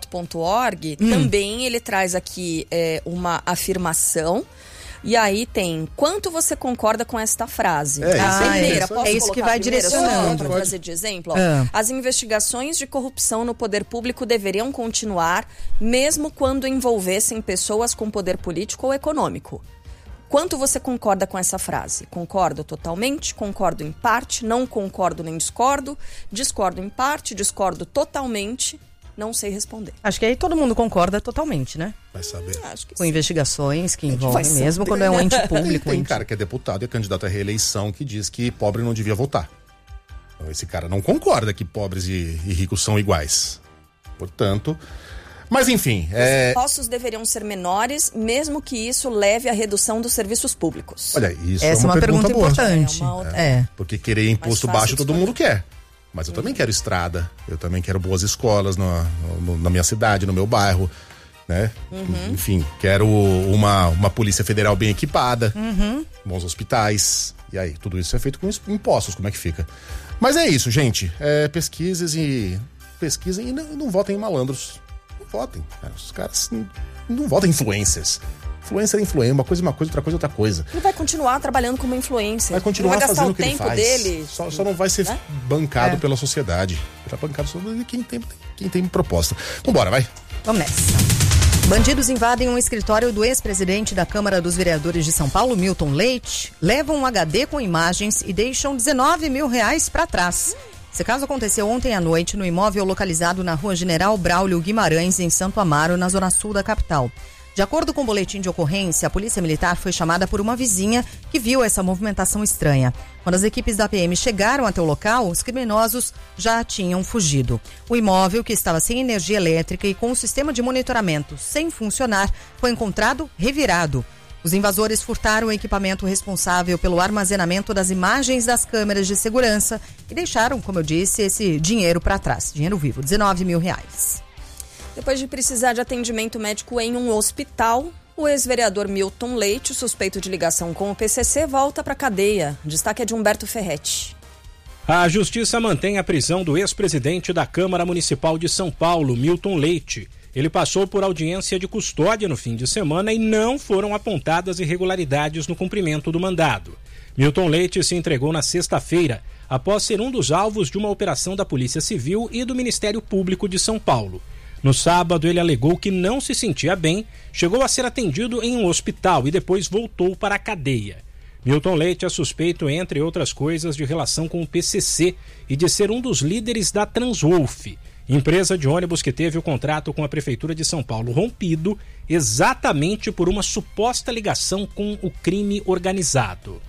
voto.org, também ele traz aqui uma afirmação. E aí tem, quanto você concorda com esta frase? É isso que vai direcionando. Para fazer de exemplo, as investigações de corrupção no poder público deveriam continuar, mesmo quando envolvessem pessoas com poder político ou econômico. Quanto você concorda com essa frase? Concordo totalmente, concordo em parte, não concordo nem discordo, discordo em parte, discordo totalmente. Não sei responder. Acho que aí todo mundo concorda totalmente, né? Vai saber. Acho que com sim. investigações que envolvem, mesmo quando é um ente público. Tem cara que é deputado e é candidato à reeleição que diz que pobre não devia votar. Então esse cara não concorda que pobres e ricos são iguais. Portanto... Mas enfim... Os impostos deveriam ser menores, mesmo que isso leve à redução dos serviços públicos. Olha, isso essa é uma pergunta boa. Importante. Porque querer imposto baixo todo mundo quer. Mas eu também quero estrada, eu também quero boas escolas na minha cidade, no meu bairro, né? Enfim, quero uma polícia federal bem equipada, bons hospitais. E aí, tudo isso é feito com impostos, como é que fica? Mas é isso, gente. Pesquisem e não votem em malandros. Não votem. Os caras não votam em influencers. Influencer é influencer, uma coisa, outra coisa. Ele vai continuar trabalhando como influencer. Vai continuar fazendo o que ele faz. Dele. Só não vai ser bancado pela sociedade. Será bancado só quem tem proposta. Vambora, vai. Vamos nessa. Bandidos invadem um escritório do ex-presidente da Câmara dos Vereadores de São Paulo, Milton Leite, levam um HD com imagens e deixam R$19 mil para trás. Esse caso aconteceu ontem à noite no imóvel localizado na Rua General Braulio Guimarães, em Santo Amaro, na zona sul da capital. De acordo com o boletim de ocorrência, a Polícia Militar foi chamada por uma vizinha que viu essa movimentação estranha. Quando as equipes da PM chegaram até o local, os criminosos já tinham fugido. O imóvel, que estava sem energia elétrica e com o sistema de monitoramento sem funcionar, foi encontrado revirado. Os invasores furtaram o equipamento responsável pelo armazenamento das imagens das câmeras de segurança e deixaram, como eu disse, esse dinheiro para trás, dinheiro vivo, R$19 mil. Depois de precisar de atendimento médico em um hospital, o ex-vereador Milton Leite, suspeito de ligação com o PCC, volta para a cadeia. O destaque é de Humberto Ferretti. A Justiça mantém a prisão do ex-presidente da Câmara Municipal de São Paulo, Milton Leite. Ele passou por audiência de custódia no fim de semana e não foram apontadas irregularidades no cumprimento do mandado. Milton Leite se entregou na sexta-feira, após ser um dos alvos de uma operação da Polícia Civil e do Ministério Público de São Paulo. No sábado, ele alegou que não se sentia bem, chegou a ser atendido em um hospital e depois voltou para a cadeia. Milton Leite é suspeito, entre outras coisas, de relação com o PCC e de ser um dos líderes da Transwolf, empresa de ônibus que teve o contrato com a Prefeitura de São Paulo rompido exatamente por uma suposta ligação com o crime organizado.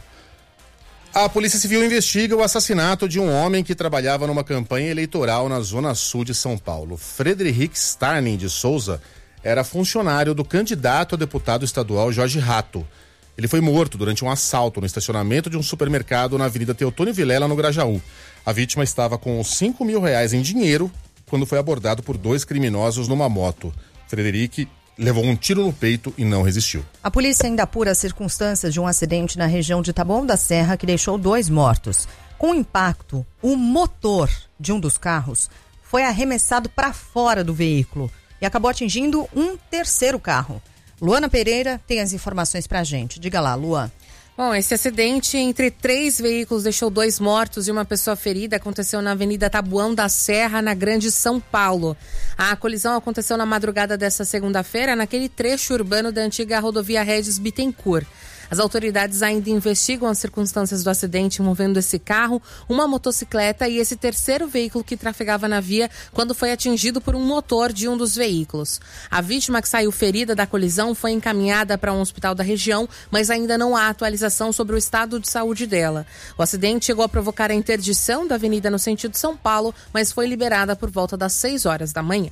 A Polícia Civil investiga o assassinato de um homem que trabalhava numa campanha eleitoral na zona sul de São Paulo. Frederic Starning de Souza era funcionário do candidato a deputado estadual Jorge Rato. Ele foi morto durante um assalto no estacionamento de um supermercado na Avenida Teotônio Vilela, no Grajaú. A vítima estava com R$5 mil em dinheiro quando foi abordado por 2 criminosos numa moto. Frederic levou um tiro no peito e não resistiu. A polícia ainda apura as circunstâncias de um acidente na região de Taboão da Serra que deixou 2 mortos. Com o impacto, o motor de um dos carros foi arremessado para fora do veículo e acabou atingindo um terceiro carro. Luana Pereira tem as informações pra gente. Diga lá, Luan. Bom, esse acidente entre 3 veículos deixou 2 mortos e uma pessoa ferida. Aconteceu na Avenida Taboão da Serra, na Grande São Paulo. A colisão aconteceu na madrugada desta segunda-feira, naquele trecho urbano da antiga rodovia Regis Bittencourt. As autoridades ainda investigam as circunstâncias do acidente envolvendo esse carro, uma motocicleta e esse terceiro veículo que trafegava na via quando foi atingido por um motor de um dos veículos. A vítima que saiu ferida da colisão foi encaminhada para um hospital da região, mas ainda não há atualização sobre o estado de saúde dela. O acidente chegou a provocar a interdição da avenida no sentido São Paulo, mas foi liberada por volta das 6 horas da manhã.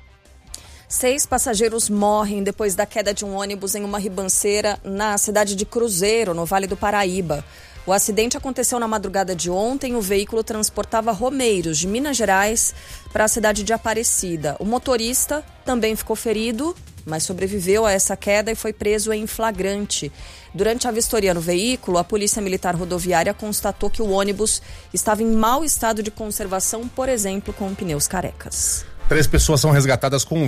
6 passageiros morrem depois da queda de um ônibus em uma ribanceira na cidade de Cruzeiro, no Vale do Paraíba. O acidente aconteceu na madrugada de ontem. O veículo transportava romeiros de Minas Gerais para a cidade de Aparecida. O motorista também ficou ferido, mas sobreviveu a essa queda e foi preso em flagrante. Durante a vistoria no veículo, a Polícia Militar Rodoviária constatou que o ônibus estava em mau estado de conservação, por exemplo, com pneus carecas. 3 pessoas são resgatadas com